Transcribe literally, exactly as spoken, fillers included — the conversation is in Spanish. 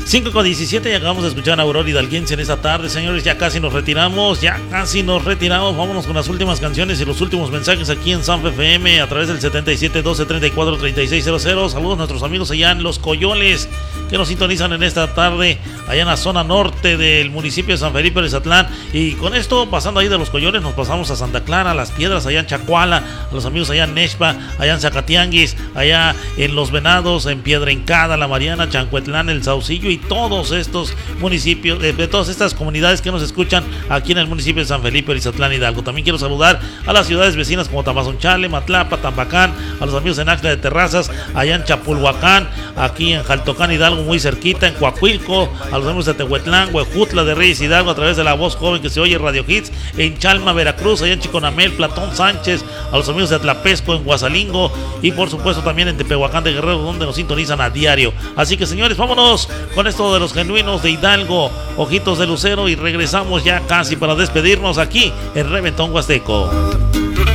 cinco con diecisiete y acabamos de escuchar a Aurora Hidalguense en esta tarde, señores. Ya casi nos retiramos, ya casi nos retiramos. Vámonos con las últimas canciones y los últimos mensajes aquí en Sanfe F M a través del setenta y siete, doce, treinta y cuatro, treinta y seis cero cero. Saludos a nuestros amigos allá en Los Coyoles que nos sintonizan en esta tarde, allá en la zona norte del municipio de San Felipe de Zatlán. Y con esto, pasando ahí de Los Coyoles, nos pasamos a Santa Clara, a Las Piedras, allá en Chacuala, a los amigos allá en Nexpa, allá en Zacatianguis, allá en Los Venados, en Piedra Hincada, La Mariana, Chancuetlán, El Saucillo y todos estos municipios, eh, de todas estas comunidades que nos escuchan aquí en el municipio de San Felipe de Zatlán, Hidalgo. También quiero saludar a las ciudades vecinas como Tamazunchale, Matlapa, Tambacán, a los amigos en Axla de Terrazas, allá en Chapulhuacán, aquí en Jaltocán, Hidalgo, muy cerquita, en Coahuilco, a los amigos de Tehuetlán, Huejutla de Reyes, Hidalgo, a través de la voz joven que se oye Radio Hits, en Chalma, Veracruz, allá en Chiconamel, Platón Sánchez, a los amigos de Atlapesco, en Guasalingo y por supuesto también en Tepehuacán de Guerrero, donde nos sintonizan a diario. Así que señores, vámonos con esto de los genuinos de Hidalgo, Ojitos de Lucero, y regresamos ya casi para despedirnos aquí en Reventón Huasteco.